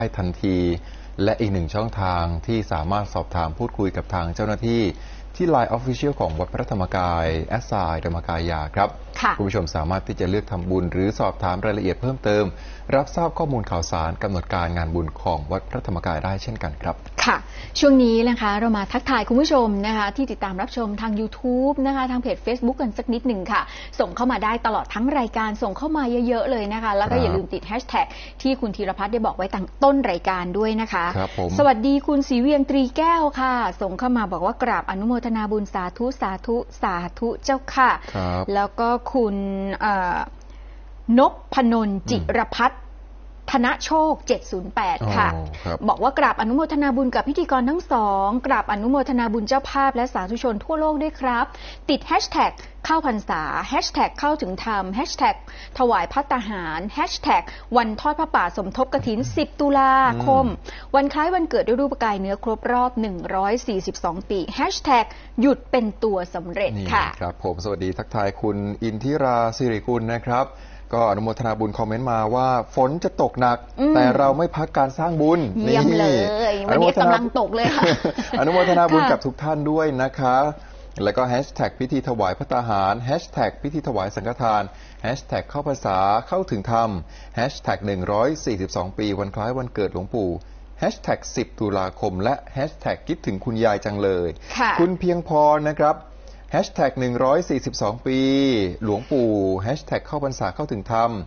ได้ทันทีและอีกหนึ่งช่องทางที่สามารถสอบถามพูดคุยกับทางเจ้าหน้าที่ที่ Line Official ของวัดพระธรรมกายธรรมกายาครับคุณผู้ชมสามารถที่จะเลือกทำบุญหรือสอบถามรายละเอียดเพิ่มเติมรับทราบข้อมูลข่าวสารกำหนดการงานบุญของวัดพระธรรมกายได้เช่นกันครับค่ะช่วงนี้นะคะเรามาทักทายคุณผู้ชมนะคะที่ติดตามรับชมทาง YouTube นะคะทางเพจ Facebook กันสักนิดหนึ่งค่ะส่งเข้ามาได้ตลอดทั้งรายการส่งเข้ามาเยอะๆเลยนะคะแล้วก็อย่าลืมติดแฮชแท็กที่คุณธีรพัฒน์ได้บอกไว้ตั้งต้นรายการด้วยนะคะสวัสดีคุณศรีเวียงตรีแก้วค่ะส่งเข้ามาบอกว่ากราบอนุโมทนาบุญสาธุสาธุสาธุเจ้าค่ะแล้วก็คุณนพนนท์จิรพัฒน์ธนโชค708ค่ะบอกว่ากราบอนุโมทนาบุญกับพิธีกรทั้งสองกราบอนุโมทนาบุญเจ้าภาพและสาธุชนทั่วโลกด้วยครับติดแฮชแท็กเข้าพรรษาแฮชแท็กเข้าถึงธรรมแฮชแท็กถวายภัตตาหารแฮชแท็กวันทอดพระป่าสมทบกฐิน10 ตุลาคมวันคล้ายวันเกิดด้วยรูปกายเนื้อครบรอบ142 ปีแฮชแท็กหยุดเป็นตัวสำเร็จค่ะครับผมสวัสดีทักทายคุณอินทิราสิริกุลนะครับก็อนุโมทนาบุญคอมเมนต์มาว่าฝนจะตกหนักแต่เราไม่พักการสร้างบุญเยี่ยมเลยวันนี้กำลังตกเลยค่ะอนุโมทนาบุญกับทุกท่านด้วยนะคะแล้วก็แฮชแท็กพิธีถวายภัตตาหารแฮชแท็กพิธีถวายสังฆทานแฮชแท็กเข้าพรรษาเข้าถึงธรรมแฮชแท็ก142 ปีวันคล้ายวันเกิดหลวงปู่แฮชแท็ก10 ตุลาคมและแฮชแท็กคิดถึงคุณยายจังเลยคุณเพียงพรนะครับแฮชแท็ก142 ปีหลวงปู่แฮชแท็กเข้าพรรษาเข้าถึงธรรม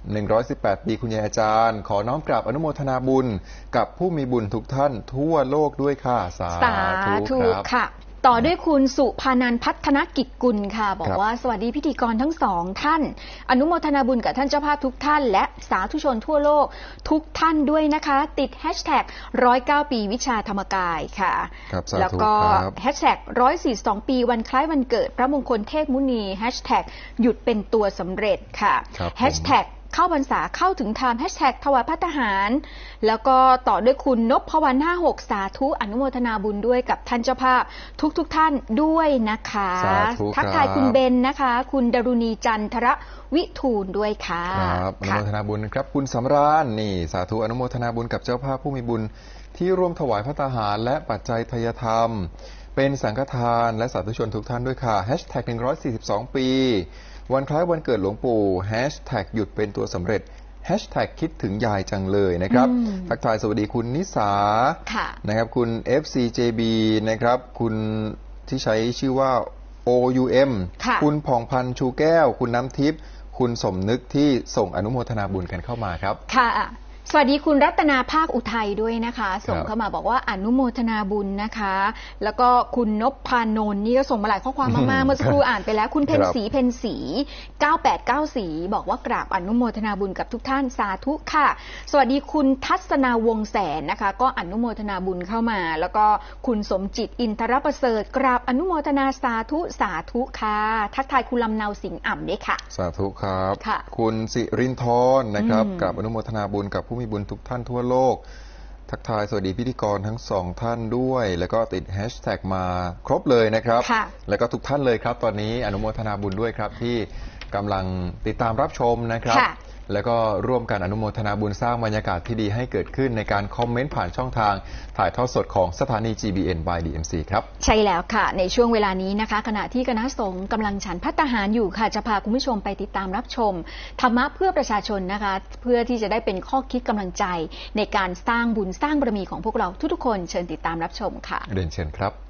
118 ปีคุณยายอาจารย์ขอน้อมกราบอนุโมทนาบุญกับผู้มีบุญทุกท่านทั่วโลกด้วยค่ะสาธุค่ะต่อด้วยคุณสุภานันท์พัฒนกิจกุลค่ะบอกว่าสวัสดีพิธีกรทั้งสองท่านอนุโมทนาบุญกับท่านเจ้าภาพทุกท่านและสาธุชนทั่วโลกทุกท่านด้วยนะคะติดแฮชแท็ก109 ปีวิชาธรรมกายค่ะแล้วก็แฮชแท็ก142 ปีวันคล้ายวันเกิดพระมงคลเทพมุนีแฮชแท็กหยุดเป็นตัวสำเร็จค่ะแฮชแท็กเข้าพรรษาเข้าถึงธรรมแฮชแท็กถวายภัตตาหารแล้วก็ต่อด้วยคุณนพวรรณ56สาธุอนุโมทนาบุญด้วยกับท่านเจ้าภาพทุกท่านด้วยนะคะทักทายคุณเบนนะคะคุณดรุณีจันทรวิทูลด้วยค่ะครับอนุโมทนาบุญครับคุณสำราญนี่สาธุอนุโมทนาบุญกับเจ้าภาพผู้มีบุญที่ร่วมถวายภัตตาหารและปัจจัยทายธรรมเป็นสังฆทานและสาธุชนทุกท่านด้วยค่ะแฮชแท็ก142 ปีวันคล้ายวันเกิดหลวงปู่แฮชแท็กหยุดเป็นตัวสำเร็จแฮชแท็กคิดถึงยายจังเลยนะครับทักทายสวัสดีคุณนิสานะครับคุณ FCJB นะครับคุณที่ใช้ชื่อว่า OUM คุณผ่องพันธ์ชูแก้วคุณน้ำทิพย์คุณสมนึกที่ส่งอนุโมทนาบุญกันเข้ามาครับค่ะสวัสดีคุณรัตนาภาคอุทัยด้วยนะคะส่งเข้ามาบอกว่าอนุโมทนาบุญนะคะแล้วก็คุณนพพานนท์นี่ก็ส่งมาหลายข้อความมากๆเมื่อสักครู่อ่านไปแล้วคุณเพ็ญศรี9894บอกว่ากราบอนุโมทนาบุญกับทุกท่านสาธุค่ะสวัสดีคุณทัศนาวงแสนนะคะก็อนุโมทนาบุญเข้ามาแล้วก็คุณสมจิตอินทรประเสริฐกราบอนุโมทนาสาธุสาธุค่ะทักทายคุณลำเนาสิงห์อ่ำด้วยค่ะสาธุครับคุณสิรินทร์นะครับกราบอนุโมทนาบุญกับผู้มีบุญทุกท่านทั่วโลกทักทายสวัสดีพิธีกรทั้งสองท่านด้วยแล้วก็ติดแฮชแท็กมาครบเลยนะครับแล้วก็ทุกท่านเลยครับตอนนี้อนุโมทนาบุญด้วยครับที่กำลังติดตามรับชมนะครับแล้วก็ร่วมกันอนุโมทนาบุญสร้างบรรยากาศที่ดีให้เกิดขึ้นในการคอมเมนต์ผ่านช่องทางถ่ายทอดสดของสถานี GBN by DMC ครับใช่แล้วค่ะในช่วงเวลานี้นะคะขณะที่คณะสงฆ์กำลังฉันภัตตาหารอยู่ค่ะจะพาคุณผู้ชมไปติดตามรับชมธรรมะเพื่อประชาชนนะคะเพื่อที่จะได้เป็นข้อคิดกำลังใจในการสร้างบุญสร้างบารมีของพวกเราทุกๆคนเชิญติดตามรับชมค่ะเรียนเชิญครับ